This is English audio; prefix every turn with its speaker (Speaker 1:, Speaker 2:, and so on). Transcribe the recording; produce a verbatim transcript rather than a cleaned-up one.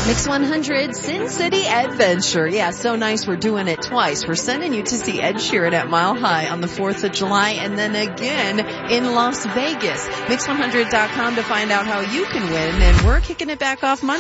Speaker 1: Mix one hundred, Sin City Adventure. Yeah, so nice. We're doing it twice. We're sending you to see Ed Sheeran at Mile High on the fourth of July and then again in Las Vegas. Mix one hundred dot com to find out how you can win. And we're kicking it back off Monday.